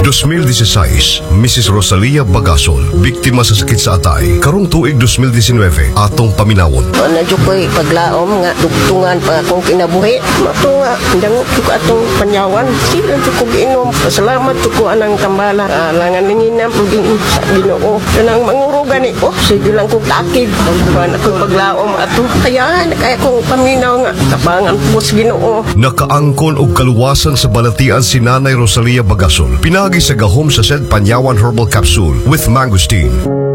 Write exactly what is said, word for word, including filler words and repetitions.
twenty sixteen, Missus Rosalia Bagasol, biktima sa sakit sa atay. Karong tuig twenty nineteen, atong paminawon. Ano dyan ko'y paglaom nga, dugtungan pa akong kinabuhi. Mato nga, dangot ko atong panyawan. Sila dyan ko giinom. Pasalamat ko anang tambala. Alangan ningin na paging sa Ginoo. Kanang mangurugan ni ko. Sige lang kong takig. Pagkuhan ako'y paglaom ato. Kaya, kaya kong paminaw nga. Tabangan po sa Ginoo. Nakaangkon og kaluwasan sa balatian si Nanay Rosalia Bagasol. Pinagi sa gahom sa said Panyawan Herbal Capsule with Mangosteen.